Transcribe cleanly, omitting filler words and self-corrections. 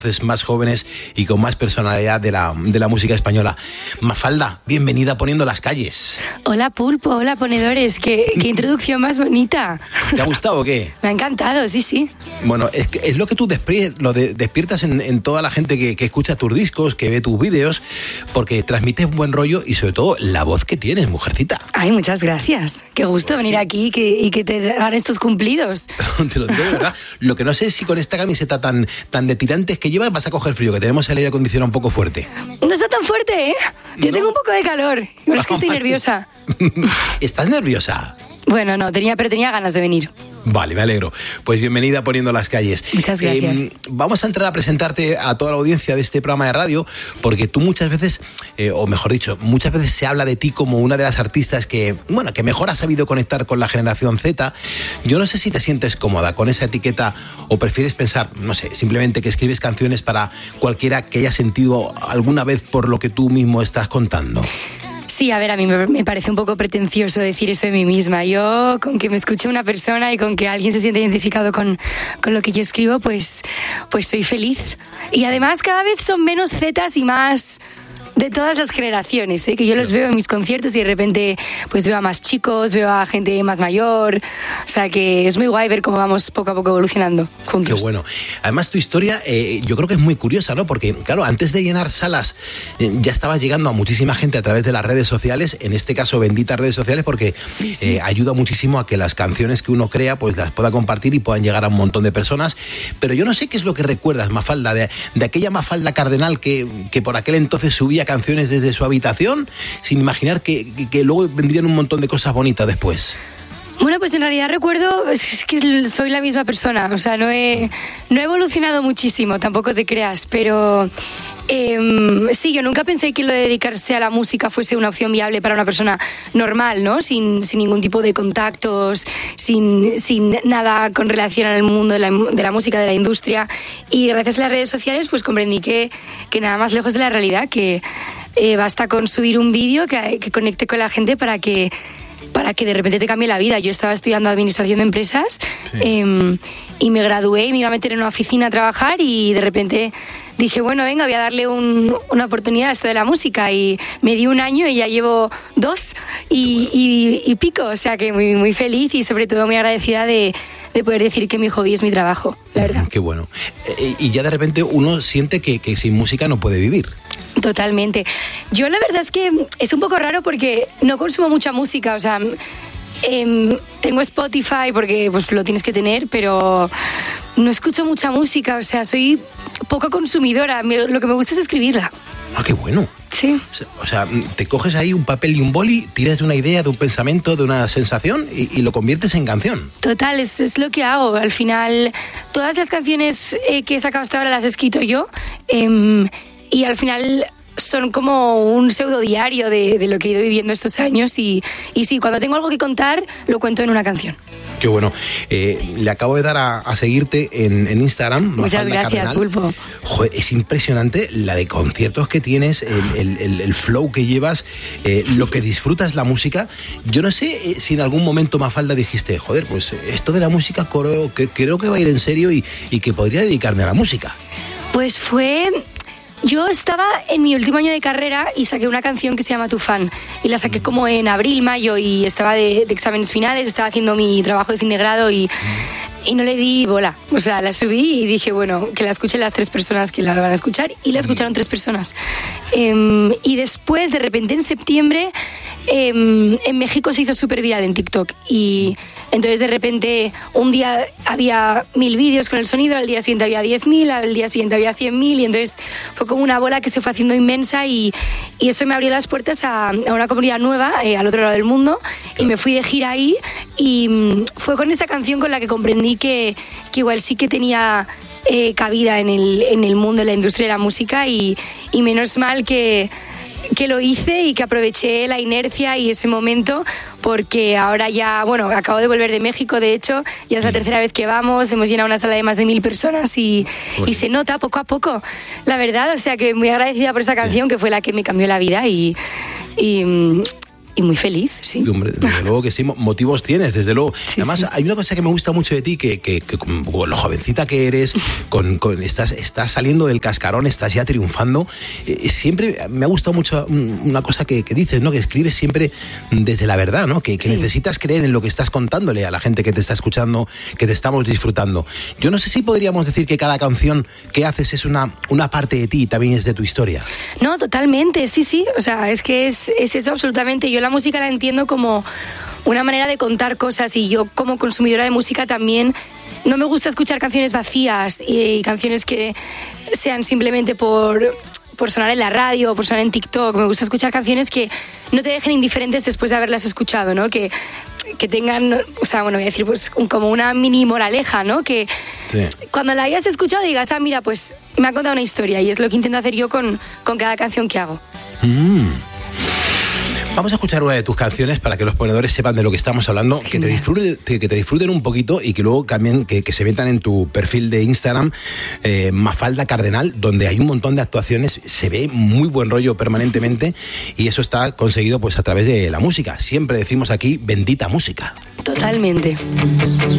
más jóvenes y con más personalidad de la música española. Mafalda, bienvenida a Poniendo las Calles. Hola Pulpo, hola ponedores, qué introducción más bonita. ¿Te ha gustado o qué? Me ha encantado, sí. Bueno, es lo que tú despiertas en toda la gente que escucha tus discos, que ve tus vídeos, porque transmites un buen rollo y sobre todo la voz que tienes, mujercita. Ay, muchas gracias. Qué gusto venir aquí y que te dan estos cumplidos. Te lo digo de verdad. Lo que no sé es si con esta camiseta tan de tirantes que llevas vas a coger frío, que tenemos el aire acondicionado un poco fuerte. No está tan fuerte, ¿eh? Yo tengo un poco de calor. Igual es que estoy nerviosa. ¿Estás nerviosa? Bueno, no, pero tenía ganas de venir. Vale, me alegro. Pues bienvenida a Poniendo las Calles. Muchas gracias. Vamos a entrar a presentarte a toda la audiencia de este programa de radio, porque tú muchas veces, o mejor dicho, muchas veces se habla de ti como una de las artistas que mejor ha sabido conectar con la generación Z. Yo no sé si te sientes cómoda con esa etiqueta o prefieres pensar, no sé, simplemente que escribes canciones para cualquiera que haya sentido alguna vez por lo que tú mismo estás contando. Sí, a ver, a mí me parece un poco pretencioso decir eso de mí misma. Yo, con que me escuche una persona y con que alguien se sienta identificado con lo que yo escribo, pues soy feliz. Y además cada vez son menos zetas y más de todas las generaciones, ¿eh? Que yo los veo en mis conciertos y de repente pues veo a más chicos, veo a gente más mayor. O sea que es muy guay ver cómo vamos poco a poco evolucionando juntos. Qué bueno. Además tu historia yo creo que es muy curiosa, ¿no? Porque claro, antes de llenar salas ya estabas llegando a muchísima gente a través de las redes sociales, en este caso benditas redes sociales, porque sí. Ayuda muchísimo a que las canciones que uno crea pues las pueda compartir y puedan llegar a un montón de personas. Pero yo no sé qué es lo que recuerdas, Mafalda, de aquella Mafalda Cardenal que por aquel entonces subía canciones desde su habitación sin imaginar que luego vendrían un montón de cosas bonitas después. Bueno, pues en realidad recuerdo, es que soy la misma persona, o sea, no he evolucionado muchísimo, tampoco te creas, pero sí, yo nunca pensé que lo de dedicarse a la música fuese una opción viable para una persona normal, ¿no? Sin ningún tipo de contactos, sin nada con relación al mundo de la música, de la industria. Y gracias a las redes sociales pues comprendí que nada más lejos de la realidad, que basta con subir un vídeo que conecte con la gente para que de repente te cambie la vida. Yo estaba estudiando administración de empresas, sí. Y me gradué y me iba a meter en una oficina a trabajar y de repente dije, bueno, venga, voy a darle una oportunidad a esto de la música, y me di 1 año y ya llevo 2 y pico, o sea que muy, muy feliz y sobre todo muy agradecida de poder decir que mi hobby es mi trabajo, la verdad. Qué bueno. Y ya de repente uno siente que sin música no puede vivir. Totalmente. Yo la verdad es que es un poco raro porque no consumo mucha música, o sea, tengo Spotify porque pues lo tienes que tener, pero no escucho mucha música, o sea, soy poco consumidora, lo que me gusta es escribirla. Ah, qué bueno. Sí. O sea, te coges ahí un papel y un boli, tiras de una idea, de un pensamiento, de una sensación y lo conviertes en canción. Total, es lo que hago. Al final, todas las canciones que he sacado hasta ahora las he escrito yo, y al final son como un pseudo diario de lo que he ido viviendo estos años y sí, cuando tengo algo que contar, lo cuento en una canción. Qué bueno. Le acabo de dar a seguirte en Instagram. Muchas gracias, Pulpo. Joder, es impresionante la de conciertos que tienes, el flow que llevas, lo que disfrutas la música. Yo no sé si en algún momento, Mafalda, dijiste, joder, pues esto de la música creo que va a ir en serio y que podría dedicarme a la música. Pues yo estaba en mi último año de carrera y saqué una canción que se llama Tu Fan, y la saqué como en abril, mayo, y estaba de exámenes finales, estaba haciendo mi trabajo de fin de grado y no le di bola. O sea, la subí y dije, bueno, que la escuchen las 3 personas que la van a escuchar, y la escucharon 3 personas. Y después, de repente, en septiembre, en México se hizo súper viral en TikTok, y entonces de repente un día había 1000 vídeos con el sonido, al día siguiente había 10.000, al día siguiente había 100.000, y entonces fue como una bola que se fue haciendo inmensa, y eso me abrió las puertas a una comunidad nueva al otro lado del mundo, y me fui de gira ahí, y fue con esa canción con la que comprendí que igual sí que tenía cabida en el mundo, en la industria de la música, y menos mal que lo hice y que aproveché la inercia y ese momento, porque ahora ya, bueno, acabo de volver de México, de hecho, ya es la 3ª vez que vamos, hemos llenado una sala de más de 1000 personas y se nota poco a poco, la verdad, o sea que muy agradecida por esa canción que fue la que me cambió la vida y y muy feliz, sí. Hombre, desde luego que sí, motivos tienes, desde luego. Sí, además, sí. hay una cosa que me gusta mucho de ti, que con lo jovencita que eres, estás saliendo del cascarón, estás ya triunfando. Siempre me ha gustado mucho una cosa que dices, ¿no? Que escribes siempre desde la verdad, ¿no? Que necesitas creer en lo que estás contándole a la gente que te está escuchando, que te estamos disfrutando. Yo no sé si podríamos decir que cada canción que haces es una parte de ti, también es de tu historia. No, totalmente, sí. O sea, es que es eso absolutamente. Yo la música la entiendo como una manera de contar cosas, y yo como consumidora de música también no me gusta escuchar canciones vacías y canciones que sean simplemente por sonar en la radio o por sonar en TikTok. Me gusta escuchar canciones que no te dejen indiferentes después de haberlas escuchado, ¿no? Que tengan, o sea, bueno, voy a decir, pues como una mini moraleja, ¿no? Que cuando la hayas escuchado digas, mira, pues me ha contado una historia, y es lo que intento hacer yo con cada canción que hago. Vamos a escuchar una de tus canciones para que los ponedores sepan de lo que estamos hablando, que te disfruten un poquito, y que luego también que se metan en tu perfil de Instagram, Mafalda Cardenal, donde hay un montón de actuaciones, se ve muy buen rollo permanentemente, y eso está conseguido pues a través de la música. Siempre decimos aquí, bendita música. Totalmente.